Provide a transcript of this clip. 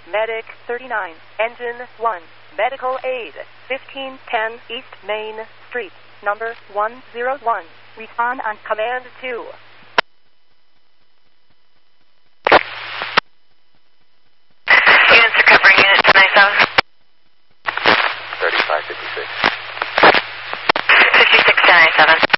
Medic 39, Engine 1, Medical Aid, 1510 East Main Street, number 101. Respond on Command 2. Units recovering, unit 297. 3556. 56 1097.